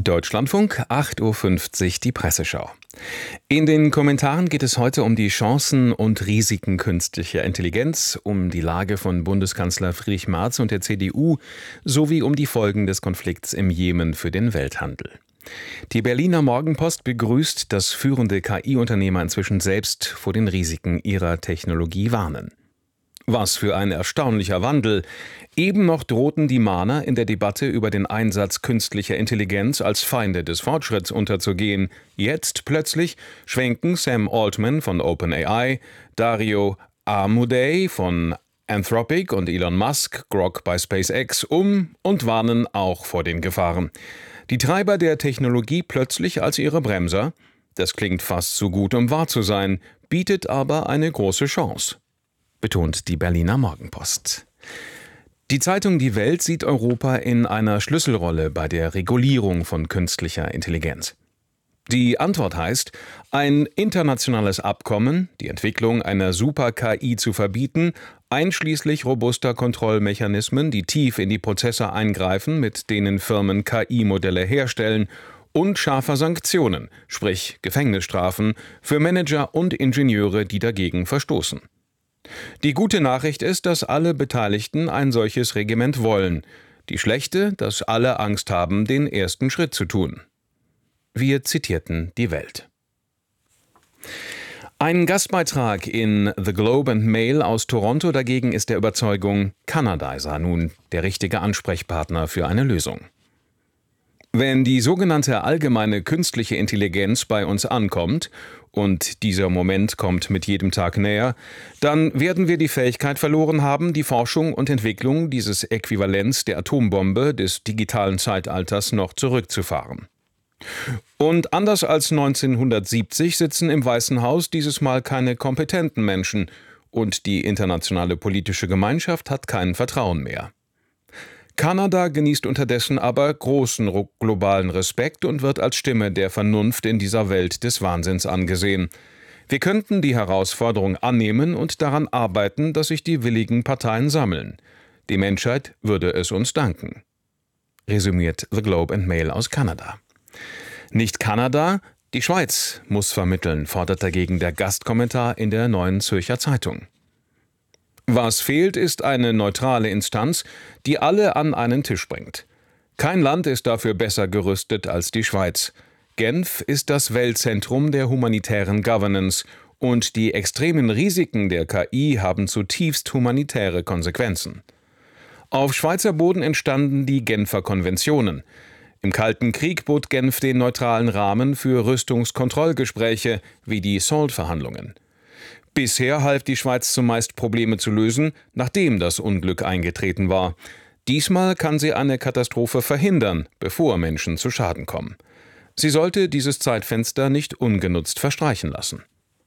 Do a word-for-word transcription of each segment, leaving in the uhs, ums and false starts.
Deutschlandfunk, acht Uhr fünfzig, die Presseschau. In den Kommentaren geht es heute um die Chancen und Risiken künstlicher Intelligenz, um die Lage von Bundeskanzler Friedrich Merz und der C D U sowie um die Folgen des Konflikts im Jemen für den Welthandel. Die Berliner Morgenpost begrüßt, dass führende K I-Unternehmer inzwischen selbst vor den Risiken ihrer Technologie warnen. Was für ein erstaunlicher Wandel. Eben noch drohten die Mahner in der Debatte über den Einsatz künstlicher Intelligenz als Feinde des Fortschritts unterzugehen. Jetzt plötzlich schwenken Sam Altman von OpenAI, Dario Amodei von Anthropic und Elon Musk, Grok bei SpaceX, um und warnen auch vor den Gefahren. Die Treiber der Technologie plötzlich als ihre Bremser? Das klingt fast zu gut, um wahr zu sein, bietet aber eine große Chance, betont die Berliner Morgenpost. Die Zeitung Die Welt sieht Europa in einer Schlüsselrolle bei der Regulierung von künstlicher Intelligenz. Die Antwort heißt, ein internationales Abkommen, die Entwicklung einer Super-K I zu verbieten, einschließlich robuster Kontrollmechanismen, die tief in die Prozesse eingreifen, mit denen Firmen K I-Modelle herstellen, und scharfer Sanktionen, sprich Gefängnisstrafen, für Manager und Ingenieure, die dagegen verstoßen. Die gute Nachricht ist, dass alle Beteiligten ein solches Regiment wollen. Die schlechte, dass alle Angst haben, den ersten Schritt zu tun. Wir zitierten die Welt. Ein Gastbeitrag in The Globe and Mail aus Toronto dagegen ist der Überzeugung, Kanada sei nun der richtige Ansprechpartner für eine Lösung. Wenn die sogenannte allgemeine künstliche Intelligenz bei uns ankommt, und dieser Moment kommt mit jedem Tag näher, dann werden wir die Fähigkeit verloren haben, die Forschung und Entwicklung dieses Äquivalents der Atombombe des digitalen Zeitalters noch zurückzufahren. Und anders als neunzehnhundertsiebzig sitzen im Weißen Haus dieses Mal keine kompetenten Menschen und die internationale politische Gemeinschaft hat kein Vertrauen mehr. Kanada genießt unterdessen aber großen globalen Respekt und wird als Stimme der Vernunft in dieser Welt des Wahnsinns angesehen. Wir könnten die Herausforderung annehmen und daran arbeiten, dass sich die willigen Parteien sammeln. Die Menschheit würde es uns danken. Resümiert The Globe and Mail aus Kanada. Nicht Kanada, die Schweiz muss vermitteln, fordert dagegen der Gastkommentar in der Neuen Zürcher Zeitung. Was fehlt, ist eine neutrale Instanz, die alle an einen Tisch bringt. Kein Land ist dafür besser gerüstet als die Schweiz. Genf ist das Weltzentrum der humanitären Governance und die extremen Risiken der K I haben zutiefst humanitäre Konsequenzen. Auf Schweizer Boden entstanden die Genfer Konventionen. Im Kalten Krieg bot Genf den neutralen Rahmen für Rüstungskontrollgespräche wie die SALT-Verhandlungen. Bisher half die Schweiz zumeist Probleme zu lösen, nachdem das Unglück eingetreten war. Diesmal kann sie eine Katastrophe verhindern, bevor Menschen zu Schaden kommen. Sie sollte dieses Zeitfenster nicht ungenutzt verstreichen lassen.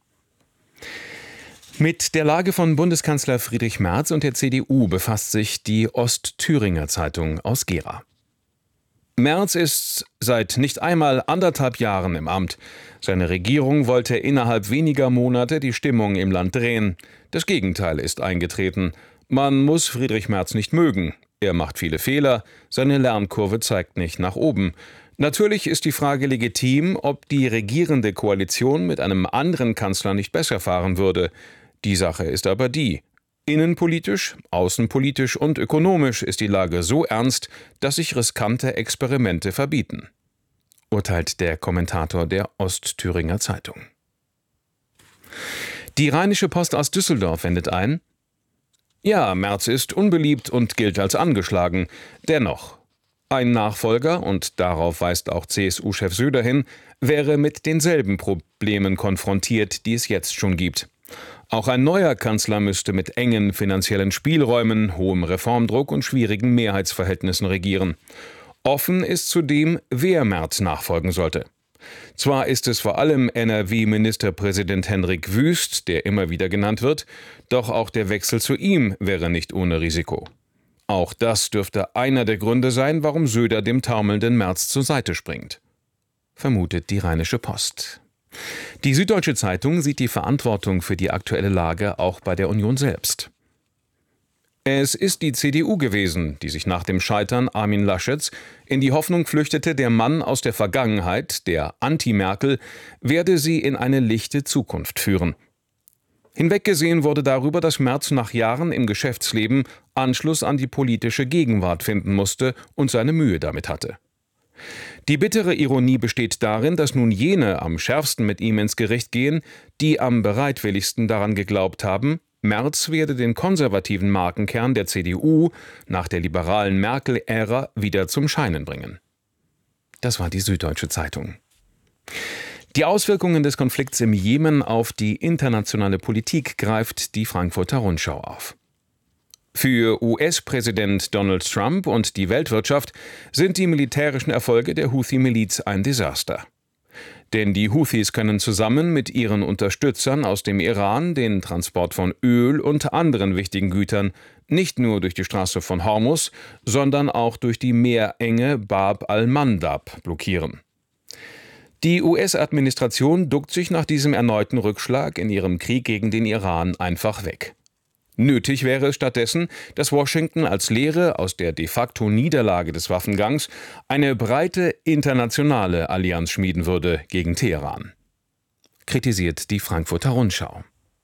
Mit der Lage von Bundeskanzler Friedrich Merz und der C D U befasst sich die Ostthüringer Zeitung aus Gera. Merz ist seit nicht einmal anderthalb Jahren im Amt. Seine Regierung wollte innerhalb weniger Monate die Stimmung im Land drehen. Das Gegenteil ist eingetreten. Man muss Friedrich Merz nicht mögen. Er macht viele Fehler, seine Lernkurve zeigt nicht nach oben. Natürlich ist die Frage legitim, ob die regierende Koalition mit einem anderen Kanzler nicht besser fahren würde. Die Sache ist aber die: Innenpolitisch, außenpolitisch und ökonomisch ist die Lage so ernst, dass sich riskante Experimente verbieten, urteilt der Kommentator der Ostthüringer Zeitung. Die Rheinische Post aus Düsseldorf wendet ein: Ja, Merz ist unbeliebt und gilt als angeschlagen. Dennoch, ein Nachfolger, und darauf weist auch C S U-Chef Söder hin, wäre mit denselben Problemen konfrontiert, die es jetzt schon gibt. Auch ein neuer Kanzler müsste mit engen finanziellen Spielräumen, hohem Reformdruck und schwierigen Mehrheitsverhältnissen regieren. Offen ist zudem, wer Merz nachfolgen sollte. Zwar ist es vor allem N R W-Ministerpräsident Hendrik Wüst, der immer wieder genannt wird, doch auch der Wechsel zu ihm wäre nicht ohne Risiko. Auch das dürfte einer der Gründe sein, warum Söder dem taumelnden Merz zur Seite springt, vermutet die Rheinische Post. Die Süddeutsche Zeitung sieht die Verantwortung für die aktuelle Lage auch bei der Union selbst. Es ist die C D U gewesen, die sich nach dem Scheitern Armin Laschets in die Hoffnung flüchtete, der Mann aus der Vergangenheit, der Anti-Merkel, werde sie in eine lichte Zukunft führen. Hinweggesehen wurde darüber, dass Merz nach Jahren im Geschäftsleben Anschluss an die politische Gegenwart finden musste und seine Mühe damit hatte. Die bittere Ironie besteht darin, dass nun jene am schärfsten mit ihm ins Gericht gehen, die am bereitwilligsten daran geglaubt haben, Merz werde den konservativen Markenkern der C D U nach der liberalen Merkel-Ära wieder zum Scheinen bringen. Das war die Süddeutsche Zeitung. Die Auswirkungen des Konflikts im Jemen auf die internationale Politik greift die Frankfurter Rundschau auf. Für U S-Präsident Donald Trump und die Weltwirtschaft sind die militärischen Erfolge der Houthi-Miliz ein Desaster. Denn die Houthis können zusammen mit ihren Unterstützern aus dem Iran den Transport von Öl und anderen wichtigen Gütern nicht nur durch die Straße von Hormuz, sondern auch durch die Meerenge Bab al-Mandab blockieren. Die U S-Administration duckt sich nach diesem erneuten Rückschlag in ihrem Krieg gegen den Iran einfach weg. Nötig wäre es stattdessen, dass Washington als Lehre aus der de facto Niederlage des Waffengangs eine breite internationale Allianz schmieden würde gegen Teheran. Kritisiert die Frankfurter Rundschau.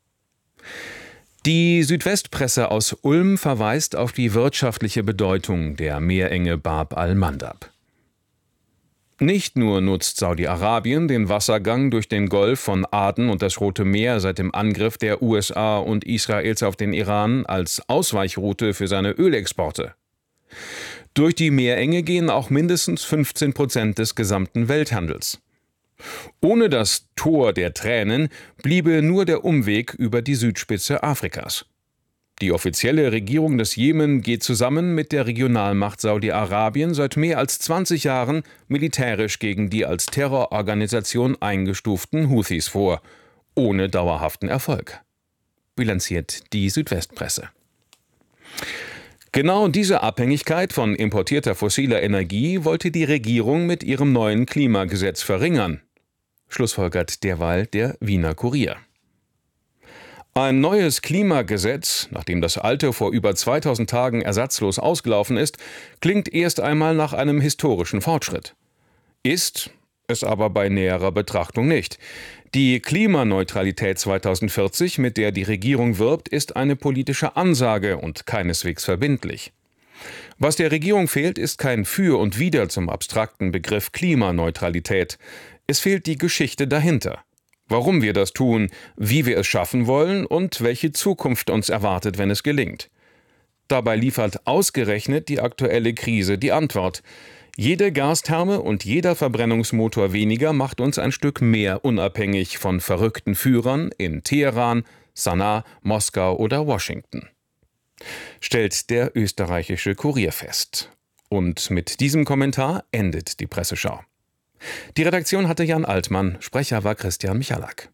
Die Südwestpresse aus Ulm verweist auf die wirtschaftliche Bedeutung der Meerenge Bab al-Mandab. Nicht nur nutzt Saudi-Arabien den Wassergang durch den Golf von Aden und das Rote Meer seit dem Angriff der U S A und Israels auf den Iran als Ausweichroute für seine Ölexporte. Durch die Meerenge gehen auch mindestens fünfzehn Prozent des gesamten Welthandels. Ohne das Tor der Tränen bliebe nur der Umweg über die Südspitze Afrikas. Die offizielle Regierung des Jemen geht zusammen mit der Regionalmacht Saudi-Arabien seit mehr als zwanzig Jahren militärisch gegen die als Terrororganisation eingestuften Houthis vor, ohne dauerhaften Erfolg. Bilanziert die Südwestpresse. Genau diese Abhängigkeit von importierter fossiler Energie wollte die Regierung mit ihrem neuen Klimagesetz verringern, schlussfolgert derweil der Wiener Kurier. Ein neues Klimagesetz, nachdem das alte vor über zweitausend Tagen ersatzlos ausgelaufen ist, klingt erst einmal nach einem historischen Fortschritt. Ist es aber bei näherer Betrachtung nicht. Die Klimaneutralität zweitausendvierzig, mit der die Regierung wirbt, ist eine politische Ansage und keineswegs verbindlich. Was der Regierung fehlt, ist kein Für und Wider zum abstrakten Begriff Klimaneutralität. Es fehlt die Geschichte dahinter. Warum wir das tun, wie wir es schaffen wollen und welche Zukunft uns erwartet, wenn es gelingt. Dabei liefert ausgerechnet die aktuelle Krise die Antwort. Jede Gastherme und jeder Verbrennungsmotor weniger macht uns ein Stück mehr unabhängig von verrückten Führern in Teheran, Sanaa, Moskau oder Washington. Stellt der österreichische Kurier fest. Und mit diesem Kommentar endet die Presseschau. Die Redaktion hatte Jan Altmann, Sprecher war Christian Michalak.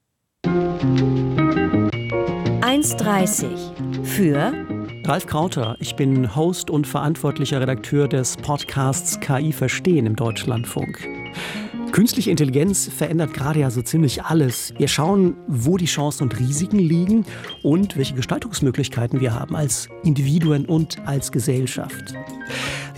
eins dreißig für Ralf Krauter, ich bin Host und verantwortlicher Redakteur des Podcasts K I Verstehen im Deutschlandfunk. Künstliche Intelligenz verändert gerade ja so ziemlich alles. Wir schauen, wo die Chancen und Risiken liegen und welche Gestaltungsmöglichkeiten wir haben als Individuen und als Gesellschaft.